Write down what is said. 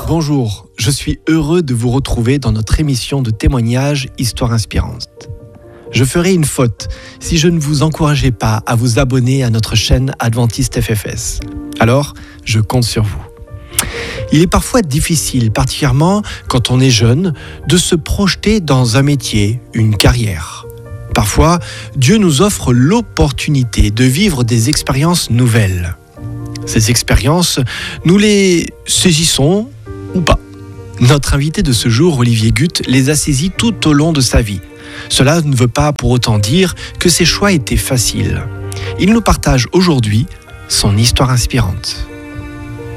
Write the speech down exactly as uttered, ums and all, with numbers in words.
Bonjour, je suis heureux de vous retrouver dans notre émission de témoignages Histoire inspirante. Je ferai une faute si je ne vous encourageais pas à vous abonner à notre chaîne Adventiste F F S. Alors, je compte sur vous. Il est parfois difficile, particulièrement quand on est jeune, de se projeter dans un métier, une carrière. Parfois, Dieu nous offre l'opportunité de vivre des expériences nouvelles. Ces expériences, nous les saisissons ou pas. Notre invité de ce jour, Olivier Guth, les a saisies tout au long de sa vie. Cela ne veut pas pour autant dire que ses choix étaient faciles. Il nous partage aujourd'hui son histoire inspirante.